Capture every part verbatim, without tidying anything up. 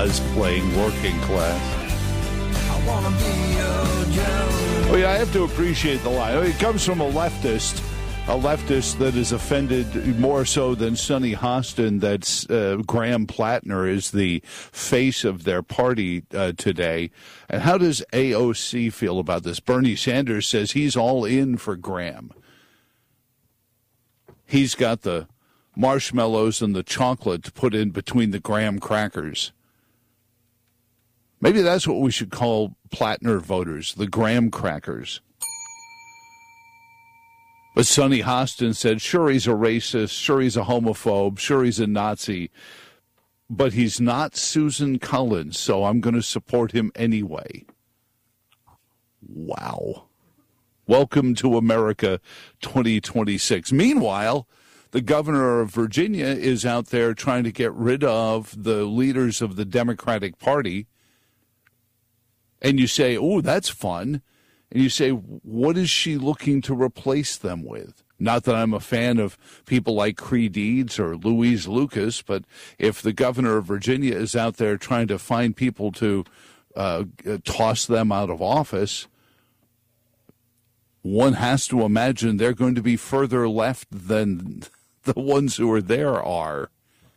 cosplaying working class. I wanna be your Joe. Oh, yeah, I have to appreciate the line. I mean, it comes from a leftist, a leftist that is offended more so than Sonny Hostin. That's uh, Graham Plattner is the face of their party uh, today. And how does A O C feel about this? Bernie Sanders says he's all in for Graham. He's got the marshmallows and the chocolate to put in between the graham crackers. Maybe that's what we should call Plattner voters, the graham crackers. But Sonny Hostin said, sure, he's a racist, sure, he's a homophobe, sure, he's a Nazi, but he's not Susan Collins, so I'm going to support him anyway. Wow. Welcome to America twenty twenty-six. Meanwhile, the governor of Virginia is out there trying to get rid of the leaders of the Democratic Party. And you say, oh, that's fun. And you say, what is she looking to replace them with? Not that I'm a fan of people like Creed Deeds or Louise Lucas, but if the governor of Virginia is out there trying to find people to uh, toss them out of office, one has to imagine they're going to be further left than the ones who are there are.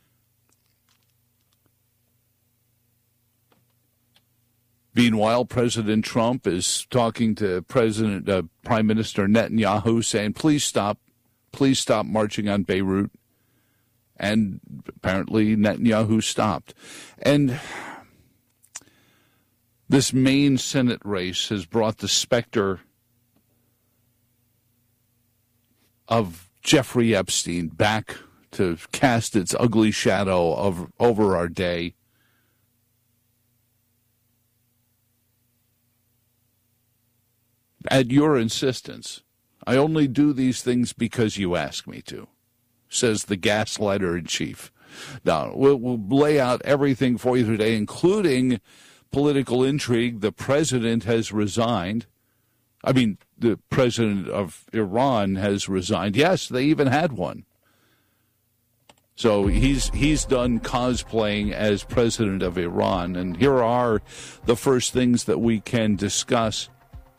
Meanwhile, President Trump is talking to President uh, Prime Minister Netanyahu, saying, please stop, please stop marching on Beirut. And apparently Netanyahu stopped. And this Maine Senate race has brought the specter of Jeffrey Epstein back to cast its ugly shadow of, over our day. At your insistence, I only do these things because you ask me to, says the gaslighter in chief. Now, we'll, we'll lay out everything for you today, including political intrigue. The president has resigned. I mean, the president of Iran has resigned. Yes, they even had one. So he's he's done cosplaying as president of Iran. And here are the first things that we can discuss.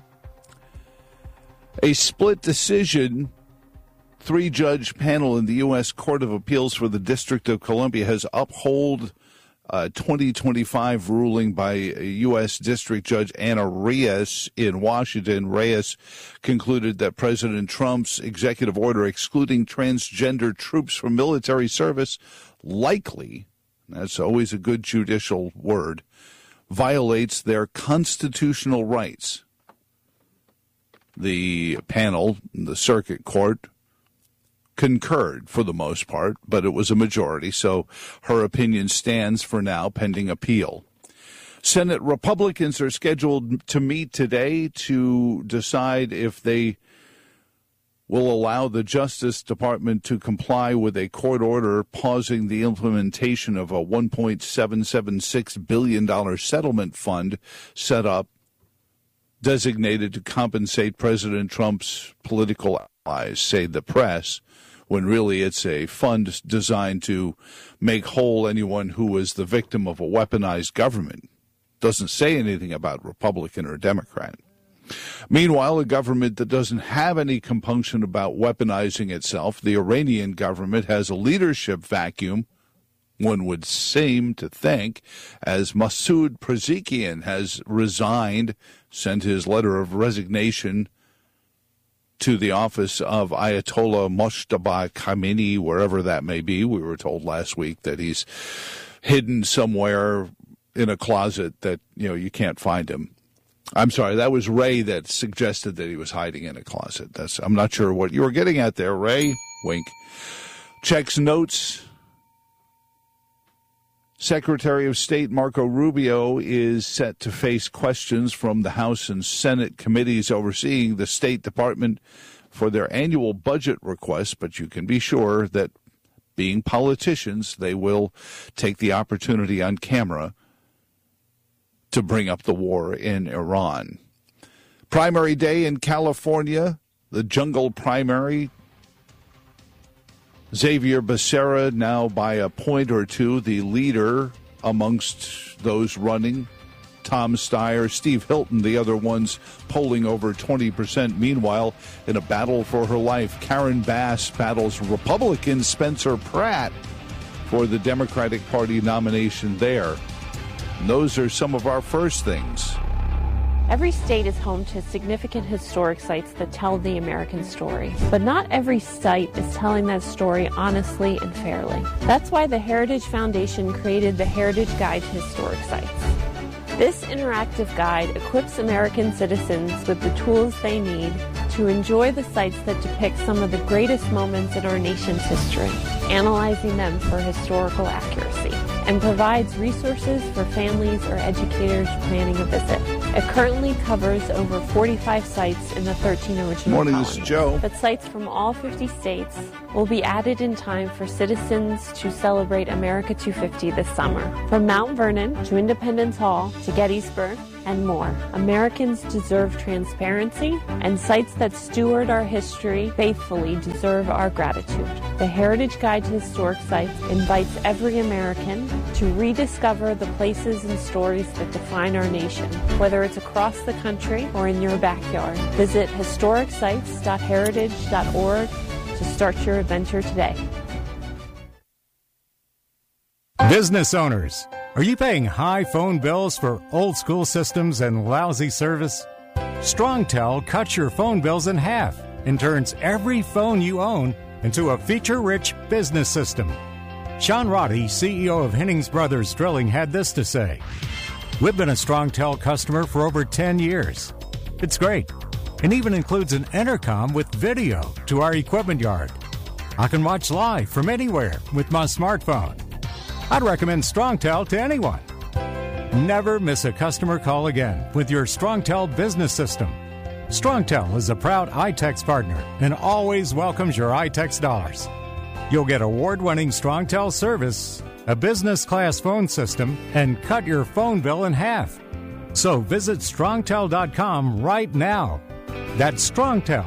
A split decision, three-judge panel in the U S Court of Appeals for the District of Columbia has upheld a twenty twenty-five ruling by U S District Judge Anna Reyes in Washington. Reyes concluded that President Trump's executive order excluding transgender troops from military service likely, that's always a good judicial word, violates their constitutional rights. The panel, the circuit court, concurred for the most part, but it was a majority, so her opinion stands for now pending appeal. Senate Republicans are scheduled to meet today to decide if they will allow the Justice Department to comply with a court order pausing the implementation of a one point seven seven six billion dollars settlement fund set up designated to compensate President Trump's political allies, say the press, when really it's a fund designed to make whole anyone who was the victim of a weaponized government. Doesn't say anything about Republican or Democrat. Meanwhile, a government that doesn't have any compunction about weaponizing itself, the Iranian government, has a leadership vacuum, one would seem to think, as Masoud Pezeshkian has resigned, sent his letter of resignation to the office of Ayatollah Mojtaba Khamenei, wherever that may be. We were told last week that he's hidden somewhere in a closet that, you know, you can't find him. I'm sorry, that was Ray that suggested that he was hiding in a closet. That's I'm not sure what you were getting at there, Ray. Wink. Checks notes. Secretary of State Marco Rubio is set to face questions from the House and Senate committees overseeing the State Department for their annual budget requests, but you can be sure that, being politicians, they will take the opportunity on camera to bring up the war in Iran. Primary day in California, the jungle primary. Xavier Becerra now by a point or two, the leader amongst those running. Tom Steyer, Steve Hilton, the other ones polling over twenty percent. Meanwhile, in a battle for her life, Karen Bass battles Republican Spencer Pratt for the Democratic Party nomination there. And those are some of our first things. Every state is home to significant historic sites that tell the American story. But not every site is telling that story honestly and fairly. That's why the Heritage Foundation created the Heritage Guide to Historic Sites. This interactive guide equips American citizens with the tools they need to enjoy the sites that depict some of the greatest moments in our nation's history, analyzing them for historical accuracy, and provides resources for families or educators planning a visit. It currently covers over forty-five sites in the thirteen original Morning, colonies. this is Joe. But sites from all fifty states will be added in time for citizens to celebrate America two fifty this summer. From Mount Vernon to Independence Hall to Gettysburg and more, Americans deserve transparency, and sites that steward our history faithfully deserve our gratitude. The Heritage Guide to Historic Sites invites every American to rediscover the places and stories that define our nation, whether it's across the country or in your backyard. Visit historic sites dot heritage dot org to start your adventure today. Business owners, are you paying high phone bills for old school systems and lousy service? StrongTel cuts your phone bills in half and turns every phone you own into a feature-rich business system. Sean Roddy, C E O of Hennings Brothers Drilling, had this to say. We've been a StrongTel customer for over ten years. It's great, and even includes an intercom with video to our equipment yard. I can watch live from anywhere with my smartphone. I'd recommend StrongTel to anyone. Never miss a customer call again with your StrongTel business system. StrongTel is a proud iTex partner and always welcomes your iTex dollars. You'll get award-winning StrongTel service, a business-class phone system, and cut your phone bill in half. So visit strongtel dot com right now. That's StrongTel,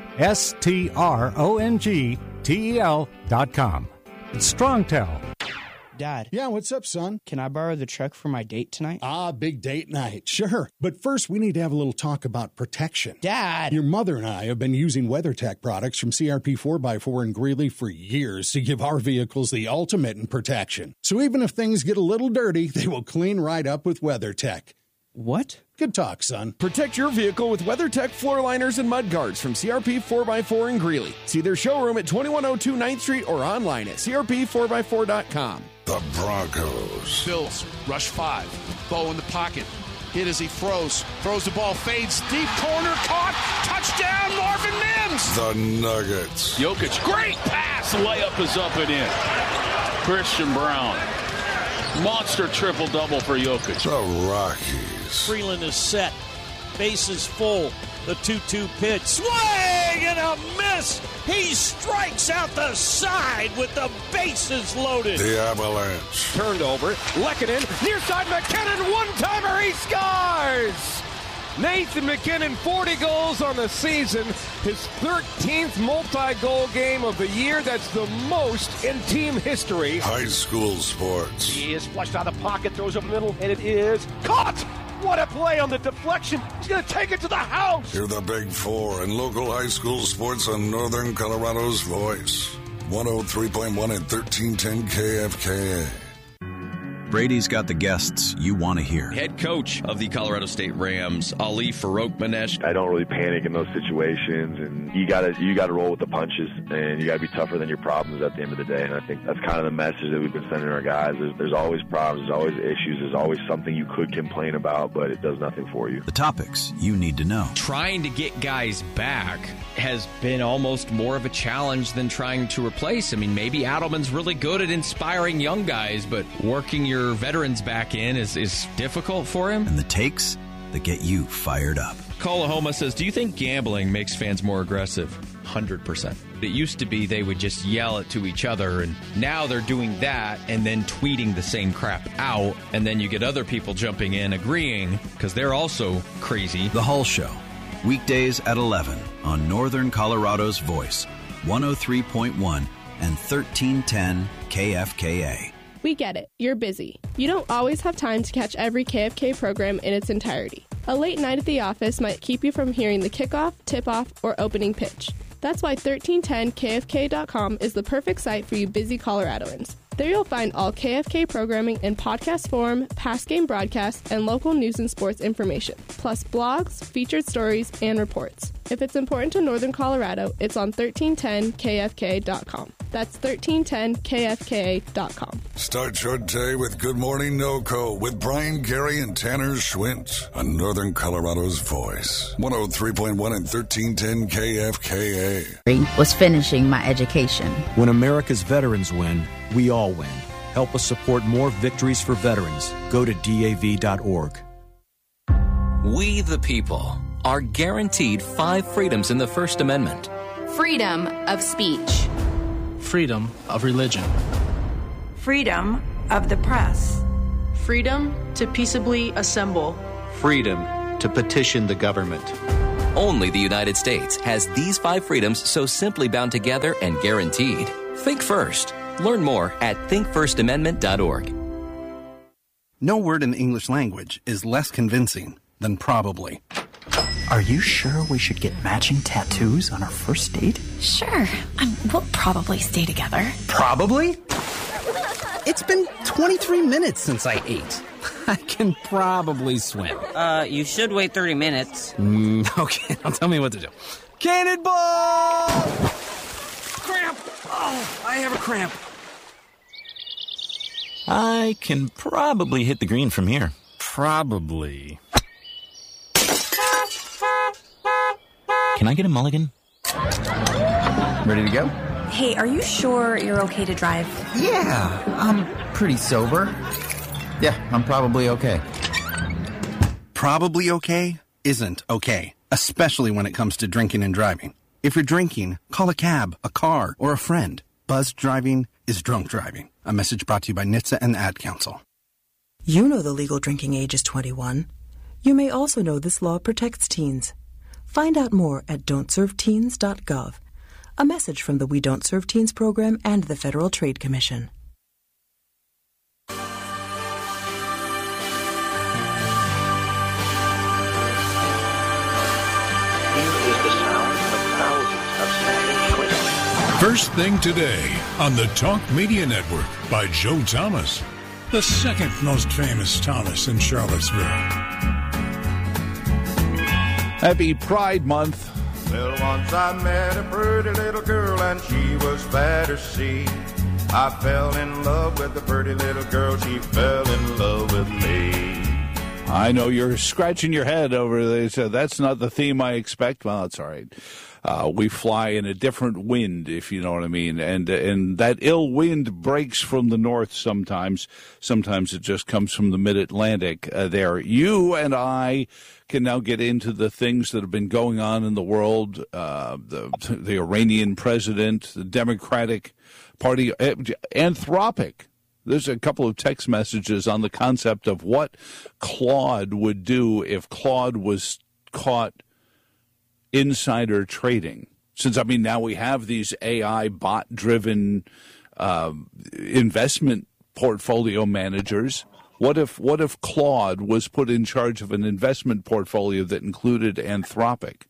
S T R O N G T E L dot com. It's StrongTel. Dad. Yeah, what's up, son? Can I borrow the truck for my date tonight? Ah, big date night. Sure. But first, we need to have a little talk about protection. Dad! Your mother and I have been using WeatherTech products from C R P four by four in Greeley for years to give our vehicles the ultimate in protection. So even if things get a little dirty, they will clean right up with WeatherTech. What? Good talk, son. Protect your vehicle with WeatherTech floor liners and mud guards from C R P four by four in Greeley. See their showroom at twenty-one oh two ninth Street or online at C R P four by four dot com. The Broncos. Bills, rush five. Bo in the pocket. Hit as he throws. Throws the ball, fades deep corner, caught. Touchdown, Marvin Mims. The Nuggets. Jokic, great pass. Layup is up and in. Christian Brown. Monster triple-double for Jokic. The Rockies. Freeland is set. Bases full. The two two pitch. Swing and a miss. He strikes out the side with the bases loaded. The Avalanche. Turned over. Lekanen. Near side McKinnon. One-timer. He scores. Nathan McKinnon, forty goals on the season. His thirteenth multi-goal game of the year. That's the most in team history. High school sports. He is flushed out of the pocket. Throws over the middle. And it is caught. What a play on the deflection. He's going to take it to the house. Hear the Big Four and local high school sports on Northern Colorado's voice. one oh three point one and thirteen ten K F K A. Brady's got the guests you want to hear. Head coach of the Colorado State Rams, Ali Farouk-Manesh. I don't really panic in those situations, and you got to you got to roll with the punches, and you got to be tougher than your problems at the end of the day. And I think that's kind of the message that we've been sending our guys. There's, there's always problems, there's always issues, there's always something you could complain about, but it does nothing for you. The topics you need to know. Trying to get guys back has been almost more of a challenge than trying to replace. I mean, maybe Adelman's really good at inspiring young guys, but working your veterans back in is, is difficult for him. And the takes that get you fired up. Kalahoma says, do you think gambling makes fans more aggressive? one hundred percent. It used to be they would just yell it to each other, and now they're doing that and then tweeting the same crap out, and then you get other people jumping in agreeing because they're also crazy. The Hull Show, weekdays at eleven on Northern Colorado's Voice, one oh three point one and thirteen ten K F K A. We get it. You're busy. You don't always have time to catch every K F K program in its entirety. A late night at the office might keep you from hearing the kickoff, tip-off, or opening pitch. That's why thirteen ten K F K dot com is the perfect site for you busy Coloradoans. There you'll find all K F K programming in podcast form, past game broadcasts, and local news and sports information, plus blogs, featured stories, and reports. If it's important to Northern Colorado, it's on thirteen ten K F K dot com. That's thirteen ten K F K dot com. Start your day with Good Morning NoCo with Brian Gary and Tanner Schwint on Northern Colorado's voice. one oh three point one and thirteen ten K F K A. Was finishing my education. When America's veterans win, we all win. Help us support more victories for veterans. Go to D A V dot org. We the people are guaranteed five freedoms in the First Amendment. Freedom of speech. Freedom of religion. Freedom of the press. Freedom to peaceably assemble. Freedom to petition the government. Only the United States has these five freedoms so simply bound together and guaranteed. Think first. Learn more at think first amendment dot org. No word in the English language is less convincing than probably. Are you sure we should get matching tattoos on our first date? Sure. Um, we'll probably stay together. Probably? It's been twenty-three minutes since I ate. I can probably swim. Uh, you should wait thirty minutes. Mm, okay, now tell me what to do. Cannonball! Cramp! Oh, I have a cramp. I can probably hit the green from here. Probably. Can I get a mulligan? Ready to go? Hey, are you sure you're okay to drive? Yeah, I'm pretty sober. Yeah, I'm probably okay. Probably okay isn't okay, especially when it comes to drinking and driving. If you're drinking, call a cab, a car, or a friend. Buzzed driving is drunk driving. A message brought to you by N H T S A and the Ad Council. You know the legal drinking age is twenty-one. You may also know this law protects teens. Find out more at don't serve teens dot gov. A message from the We Don't Serve Teens program and the Federal Trade Commission. First thing today on the Talk Media Network by Joe Thomas, the second most famous Thomas in Charlottesville. Happy Pride Month. Well, once I met a pretty little girl and she was fair to see. I fell in love with the pretty little girl. She fell in love with me. I know you're scratching your head over this. Uh, that's not the theme I expect. Well, it's all right. Uh, we fly in a different wind, if you know what I mean. And and that ill wind breaks from the north sometimes. Sometimes it just comes from the mid-Atlantic uh, there. You and I can now get into the things that have been going on in the world. Uh, the, the Iranian president, the Democratic Party, uh, Anthropic. There's a couple of text messages on the concept of what Claude would do if Claude was caught insider trading. Since, I mean, now we have these A I bot-driven uh, investment portfolio managers. What if what if Claude was put in charge of an investment portfolio that included Anthropic?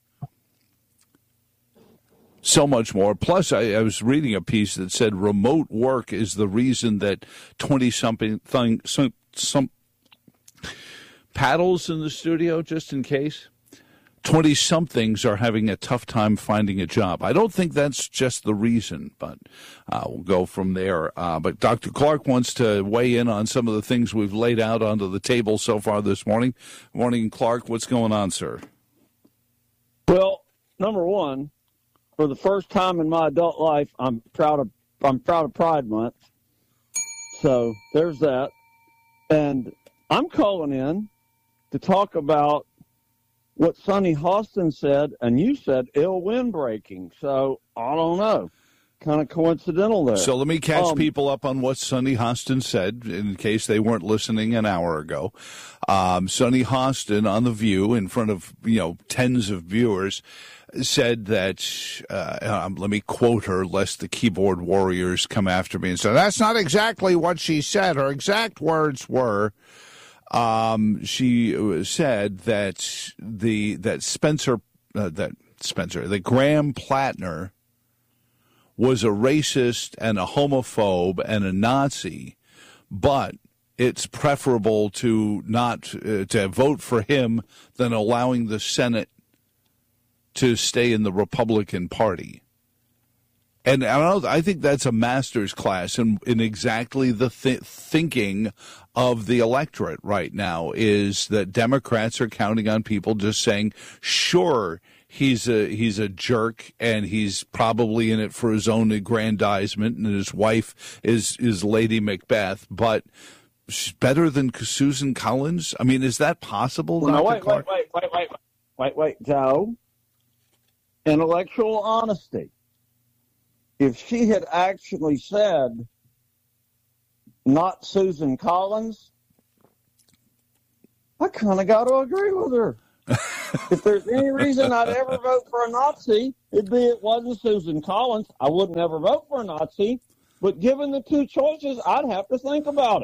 So much more. Plus, I, I was reading a piece that said remote work is the reason that twenty-something thing, some, some paddles in the studio, just in case. twenty-somethings are having a tough time finding a job. I don't think that's just the reason, but uh, we'll go from there. Uh, but Doctor Clark wants to weigh in on some of the things we've laid out onto the table so far this morning. Morning, Clark. What's going on, sir? Well, number one, for the first time in my adult life, I'm proud of I'm proud of Pride Month. So there's that. And I'm calling in to talk about what Sonny Hostin said, and you said ill wind breaking. So I don't know. Kind of coincidental there. So let me catch um, people up on what Sonny Hostin said, in case they weren't listening an hour ago. Um, Sonny Hostin on The View, in front of, you know, tens of viewers, said that, uh, um, let me quote her, lest the keyboard warriors come after me and say, that's not exactly what she said. Her exact words were, um, she said that the that Spencer, uh, that Spencer, that Graham Plattner was a racist and a homophobe and a Nazi, but it's preferable to not uh, to vote for him than allowing the Senate to stay in the Republican Party. And I don't know, I think that's a master's class in, in exactly the th- thinking of the electorate right now, is that Democrats are counting on people just saying, sure, he's a he's a jerk and he's probably in it for his own aggrandizement, and his wife is, is Lady Macbeth, but she's better than Susan Collins? I mean, is that possible? No, wait, wait, wait, wait, wait, wait, wait, Joe. Intellectual honesty. If she had actually said, not Susan Collins, I kind of got to agree with her. If there's any reason I'd ever vote for a Nazi, it'd be it wasn't Susan Collins. I wouldn't ever vote for a Nazi. But given the two choices, I'd have to think about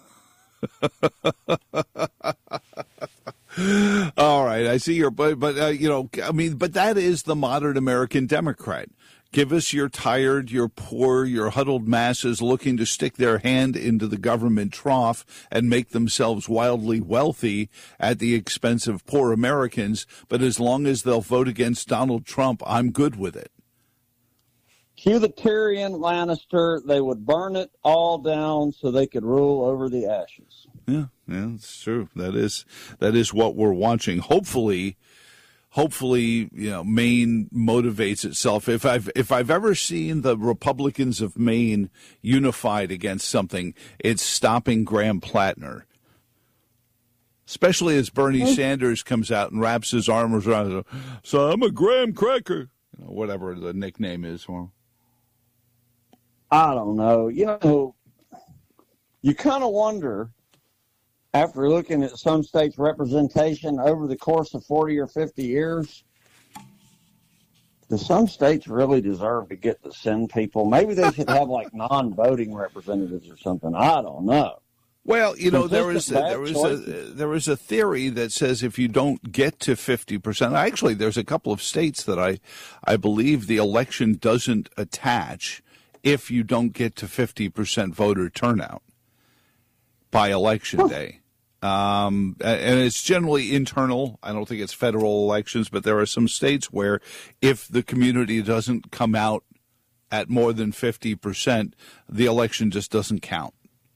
it. All right, I see your, but, but uh, you know, I mean, but that is the modern American Democrat. Give us your tired, your poor, your huddled masses looking to stick their hand into the government trough and make themselves wildly wealthy at the expense of poor Americans. But as long as they'll vote against Donald Trump, I'm good with it. Cue the Tyrion Lannister. They would burn it all down so they could rule over the ashes. Yeah, yeah, it's true. That is that is what we're watching. Hopefully. Hopefully, you know, Maine motivates itself. If I've if I've ever seen the Republicans of Maine unified against something, it's stopping Graham Plattner. Especially as Bernie Sanders comes out and wraps his arms around it. So I'm a Graham Cracker, you know, whatever the nickname is for him. I don't know. You know, you kind of wonder, after looking at some states' representation over the course of forty or fifty years, do some states really deserve to get to send people? Maybe they should have like non-voting representatives or something. I don't know. Well, you know, there was there was a there was a theory that says if you don't get to fifty percent, actually, there's a couple of states that I I believe the election doesn't attach if you don't get to fifty percent voter turnout by election huh. day. Um, and it's generally internal. I don't think it's federal elections, but there are some states where if the community doesn't come out at more than fifty percent, the election just doesn't count.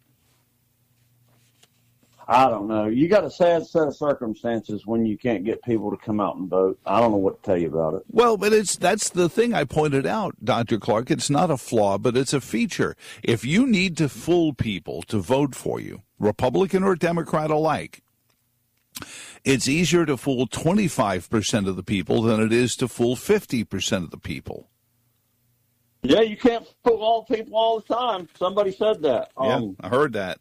I don't know. You got a sad set of circumstances when you can't get people to come out and vote. I don't know what to tell you about it. Well, but it's that's the thing I pointed out, Doctor Clark. It's not a flaw, but it's a feature. If you need to fool people to vote for you, Republican or Democrat alike, it's easier to fool twenty-five percent of the people than it is to fool fifty percent of the people. Yeah, you can't fool all people all the time. Somebody said that. Yeah, um, I heard that.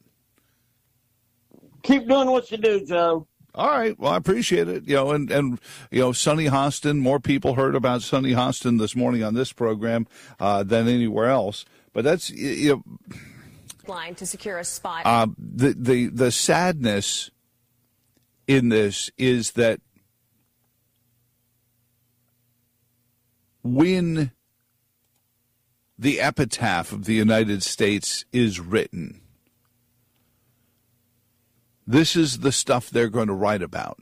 Keep doing what you do, Joe. All right. Well, I appreciate it. You know, and, and you know, Sonny Hostin, more people heard about Sonny Hostin this morning on this program uh, than anywhere else. But that's, you know, line to secure a spot. Uh, the, the, the sadness in this is that when the epitaph of the United States is written, this is the stuff they're going to write about.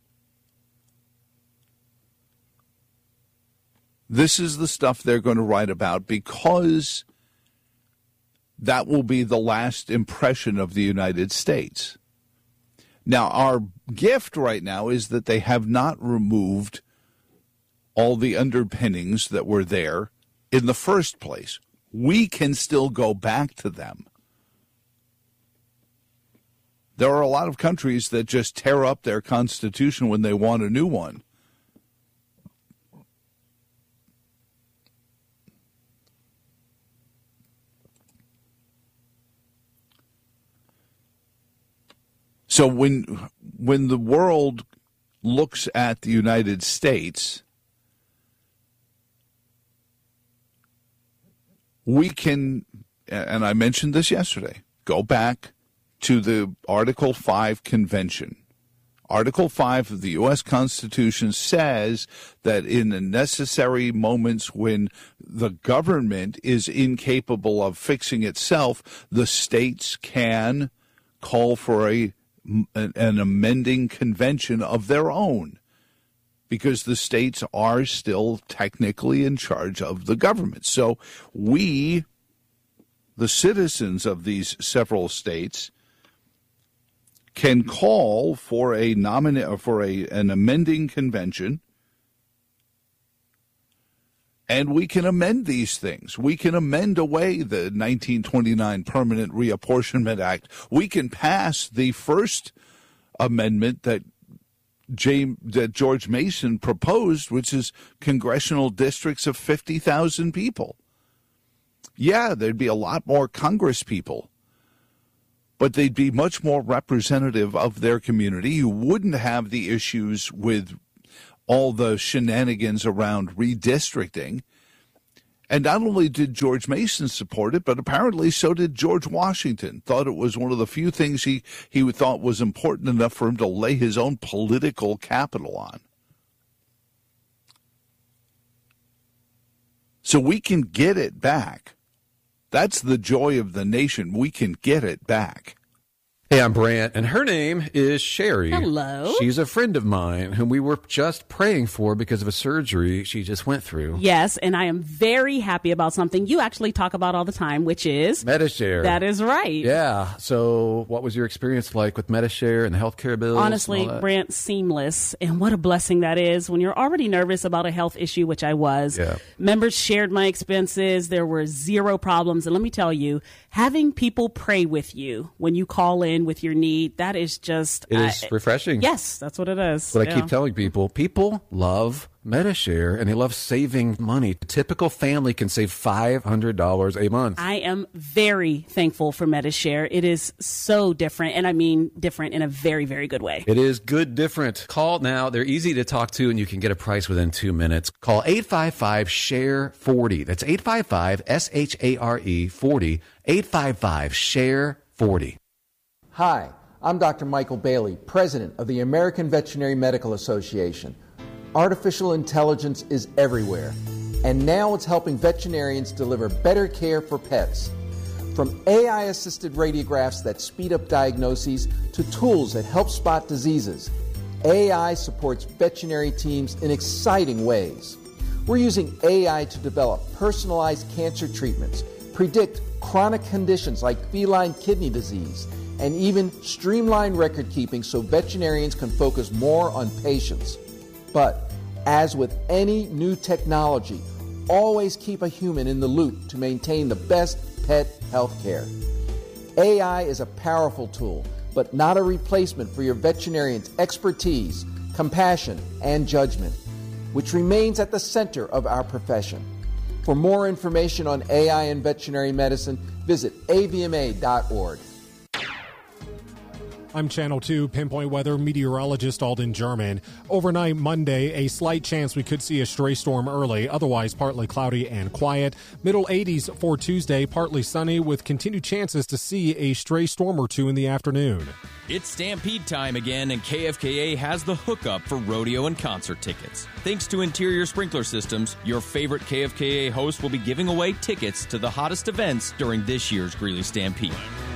This is the stuff they're going to write about because that will be the last impression of the United States. Now, our gift right now is that they have not removed all the underpinnings that were there in the first place. We can still go back to them. There are a lot of countries that just tear up their constitution when they want a new one. So when when the world looks at the United States, we can, and I mentioned this yesterday, go back to the Article five Convention. Article five of the U S Constitution says that in the necessary moments when the government is incapable of fixing itself, the states can call for a, an amending convention of their own, because the states are still technically in charge of the government. So we, the citizens of these several states, can call for a nomina- for a an amending convention, and we can amend these things. We can amend away the nineteen twenty-nine Permanent Reapportionment Act. We can pass the first amendment that James, that George Mason proposed, which is congressional districts of fifty thousand people. Yeah, there'd be a lot more Congress people, but they'd be much more representative of their community. You wouldn't have the issues with all the shenanigans around redistricting. And not only did George Mason support it, but apparently so did George Washington. Thought it was one of the few things he, he thought was important enough for him to lay his own political capital on. So we can get it back. That's the joy of the nation. We can get it back. Hey, I'm Brant, and her name is Sherry. Hello. She's a friend of mine whom we were just praying for because of a surgery she just went through. Yes, and I am very happy about something you actually talk about all the time, which is Medi-Share. That is right. Yeah. So what was your experience like with Medi-Share and the healthcare bills? Honestly, Brant, seamless. And what a blessing that is when you're already nervous about a health issue, which I was. Yeah. Members shared my expenses. There were zero problems. And let me tell you, having people pray with you when you call in with your need, that is just it is uh, refreshing. Yes, that's what it is. But yeah. I keep telling people, people love Medi-Share and they love saving money. A typical family can save five hundred dollars a month. I am very thankful for Medi-Share. It is so different, and I mean different in a very, very good way. It is good different. Call now. They're easy to talk to, and you can get a price within two minutes. Call eight five five, S H A R E, forty. That's eight five five, S H A R E, forty. eight five five, S H A R E, forty. Hi, I'm Doctor Michael Bailey, President of the American Veterinary Medical Association. Artificial intelligence is everywhere, and now it's helping veterinarians deliver better care for pets. From A I-assisted radiographs that speed up diagnoses to tools that help spot diseases, A I supports veterinary teams in exciting ways. We're using A I to develop personalized cancer treatments, predict chronic conditions like feline kidney disease, and even streamline record keeping so veterinarians can focus more on patients. But as with any new technology, always keep a human in the loop to maintain the best pet health care. A I is a powerful tool, but not a replacement for your veterinarian's expertise, compassion, and judgment, which remains at the center of our profession. For more information on A I and veterinary medicine, visit A V M A dot org. I'm Channel two Pinpoint Weather meteorologist Alden German. Overnight Monday, a slight chance we could see a stray storm early, otherwise partly cloudy and quiet. Middle eighties for Tuesday, partly sunny with continued chances to see a stray storm or two in the afternoon. It's Stampede time again, and K F K A has the hookup for rodeo and concert tickets. Thanks to Interior Sprinkler Systems, your favorite K F K A host will be giving away tickets to the hottest events during this year's Greeley Stampede.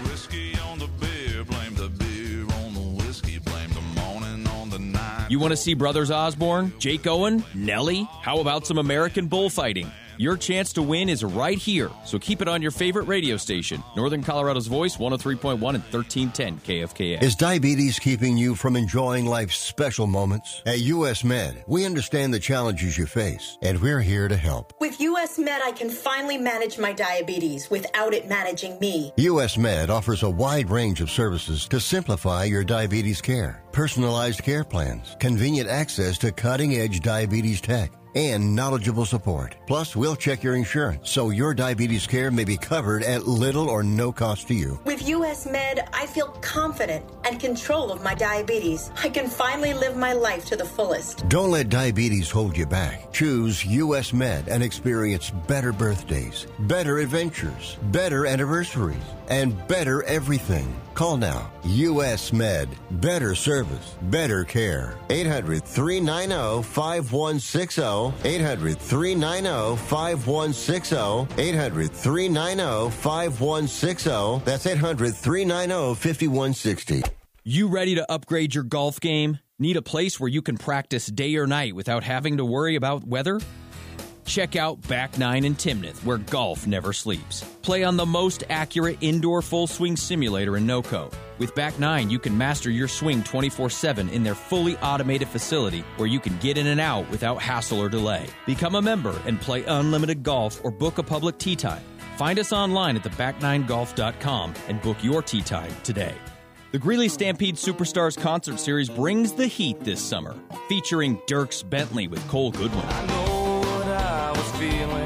You want to see Brothers Osborne, Jake Owen, Nelly? How about some American bullfighting? Your chance to win is right here, so keep it on your favorite radio station. Northern Colorado's Voice, one oh three point one and thirteen ten K F K A. Is diabetes keeping you from enjoying life's special moments? At U S Med, we understand the challenges you face, and we're here to help. With U S Med, I can finally manage my diabetes without it managing me. U S Med offers a wide range of services to simplify your diabetes care. Personalized care plans, convenient access to cutting-edge diabetes tech, and knowledgeable support. Plus, we'll check your insurance so your diabetes care may be covered at little or no cost to you. With U S Med, I feel confident and and control of my diabetes. I can finally live my life to the fullest. Don't let diabetes hold you back. Choose U S Med and experience better birthdays, better adventures, better anniversaries, and better everything. Call now. U S Med. Better service. Better care. eight hundred, three nine zero, five one six zero. eight hundred, three nine zero, five one six zero. eight hundred, three nine zero, five one six zero. That's eight hundred, three nine zero, five one six zero. You ready to upgrade your golf game? Need a place where you can practice day or night without having to worry about weather? Check out Back Nine in Timnath, where golf never sleeps. Play on the most accurate indoor full swing simulator in NoCo. With Back Nine, you can master your swing twenty-four seven in their fully automated facility where you can get in and out without hassle or delay. Become a member and play unlimited golf or book a public tee time. Find us online at the back nine golf dot com and book your tee time today. The Greeley Stampede Superstars Concert Series brings the heat this summer, featuring Dierks Bentley with Cole Goodwin. I know what I was feeling,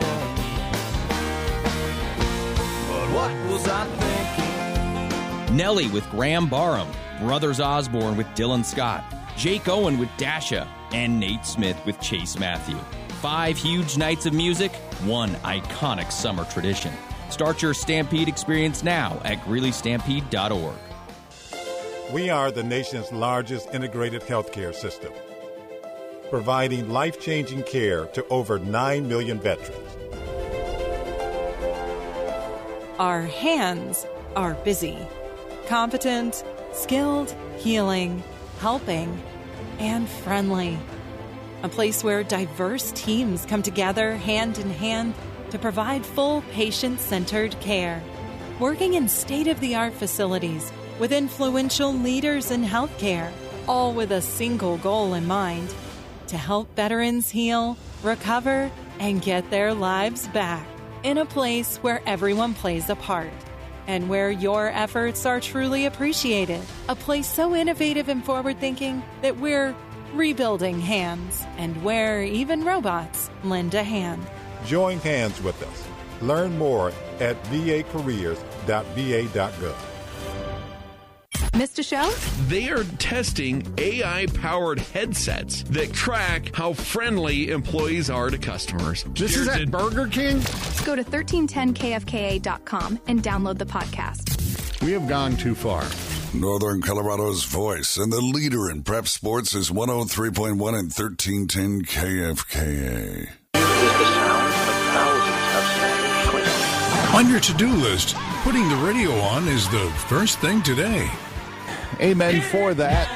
but what was I thinking? Nelly with Graham Barham, Brothers Osborne with Dylan Scott, Jake Owen with Dasha, and Nate Smith with Chase Matthew. Five huge nights of music, one iconic summer tradition. Start your Stampede experience now at greeley stampede dot org. We are the nation's largest integrated healthcare system, providing life-changing care to over nine million veterans. Our hands are busy, competent, skilled, healing, helping, and friendly. A place where diverse teams come together hand in hand to provide full patient-centered care. Working in state-of-the-art facilities with influential leaders in healthcare, all with a single goal in mind: to help veterans heal, recover, and get their lives back. In a place where everyone plays a part and where your efforts are truly appreciated. A place so innovative and forward-thinking that we're rebuilding hands, and where even robots lend a hand. Join hands with us. Learn more at v a careers dot v a dot gov. Missed a show? They are testing A I-powered headsets that track how friendly employees are to customers. This is at Burger King? Go to thirteen ten K F K A dot com and download the podcast. We have gone too far. Northern Colorado's voice and the leader in prep sports is one oh three point one and thirteen ten K F K A. On your to-do list, putting the radio on is the first thing today. Amen for that.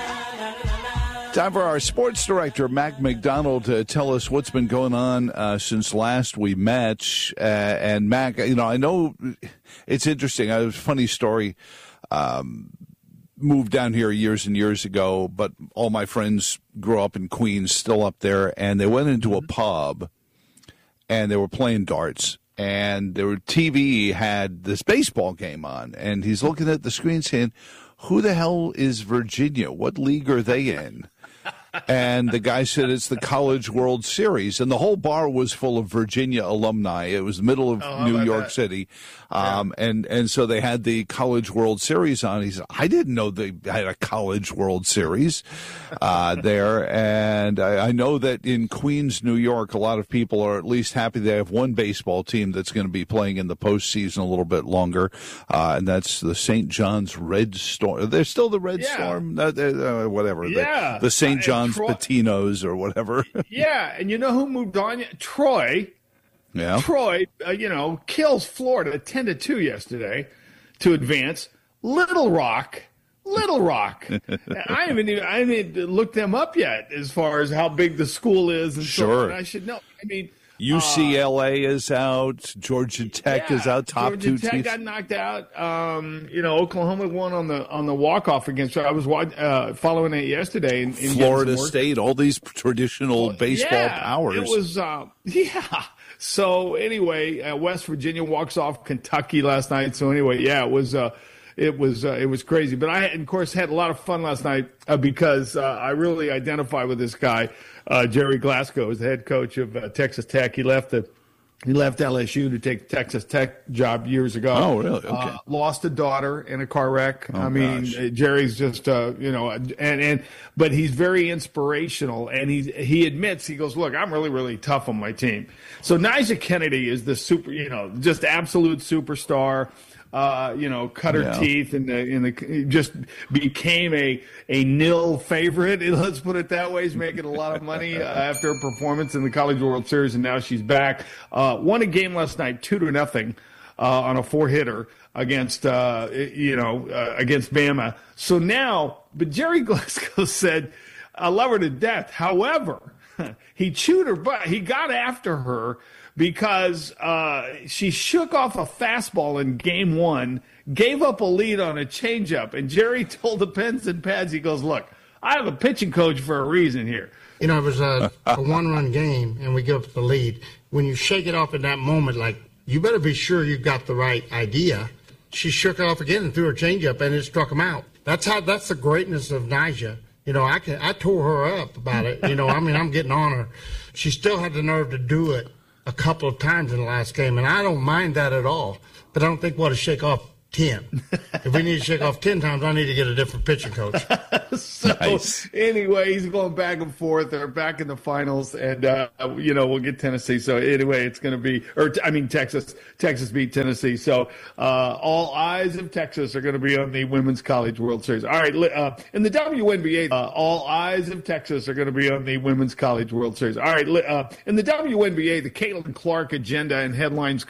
Time for our sports director, Mac McDonald, to tell us what's been going on uh, since last we met. Uh, and Mac, you know, I know it's interesting. I have a funny story. Um, moved down here years and years ago, but all my friends grew up in Queens, still up there, and they went into a pub, and they were playing darts. And their T V had this baseball game on, and he's looking at the screen saying, who the hell is Virginia? What league are they in? And the guy said it's the College World Series, and the whole bar was full of Virginia alumni. It was the middle of oh, New York that? City, um, yeah. and and so they had the College World Series on. He said, "I didn't know they had a College World Series uh, there." And I, I know that in Queens, New York, a lot of people are at least happy they have one baseball team that's going to be playing in the postseason a little bit longer, uh, and that's the Saint John's Red Storm. They're still the Red yeah. Storm, uh, uh, whatever. Yeah, the, the Saint John's Troy, Patinos or whatever. Yeah, and you know who moved on? Troy. Yeah. Troy, uh, you know, kills Florida ten to two yesterday to advance. Little Rock, Little Rock. I haven't even I haven't looked them up yet as far as how big the school is and sure. so on. I should know. I mean, U C L A uh, is out. Georgia Tech yeah, is out. Top Georgia two Tech teams got knocked out. Um, you know, Oklahoma won on the on the walk off against. I was uh, following it yesterday. In, in Florida State, all these traditional well, baseball yeah, powers. It was uh, yeah. So anyway, uh, West Virginia walks off Kentucky last night. So anyway, yeah, it was. Uh, It was uh, it was crazy, but I, of course, had a lot of fun last night uh, because uh, I really identify with this guy, uh, Jerry Glasgow, is the head coach of uh, Texas Tech. He left the He left L S U to take the Texas Tech job years ago. Oh, really? Okay. Uh, lost a daughter in a car wreck. Oh, I mean, gosh. Jerry's just, uh, you know, and, and, but he's very inspirational. And he, he admits, he goes, look, I'm really, really tough on my team. So Nyjah Kennedy is the super, you know, just absolute superstar. Uh, you know, cut her Yeah. teeth and the, in the just became a a nil favorite. Let's put it that way. He's making a lot of money uh, after her performance in the College World Series, and now she's back. Uh, won a game last night, two to nothing, uh, on a four hitter against uh, you know uh, against Bama. So now, but Jerry Glasgow said, "I love her to death." However, he chewed her butt. He got after her because uh, she shook off a fastball in game one, gave up a lead on a changeup. And Jerry told the Pens and Pads, he goes, look, I have a pitching coach for a reason here. You know, it was a, a one-run game, and we give up the lead. When you shake it off in that moment, like, you better be sure you've got the right idea. She shook it off again and threw her changeup, and it struck him out. That's how. That's the greatness of Nyjah. You know, I can I tore her up about it. You know, I mean, I'm getting on her. She still had the nerve to do it a couple of times in the last game, and I don't mind that at all. But I don't think we ought to shake off ten. If we need to shake off ten times, I need to get a different pitching coach. So nice. Anyway, he's going back and forth. They're back in the finals, and uh, you know we'll get Tennessee. So anyway, it's going to be, or I mean Texas. Texas beat Tennessee. So uh, all eyes of Texas are going to be on the Women's College World Series. All right, uh, in the W N B A, uh, all eyes of Texas are going to be on the Women's College World Series. All right, uh, in the W N B A, the Caitlin Clark agenda and headlines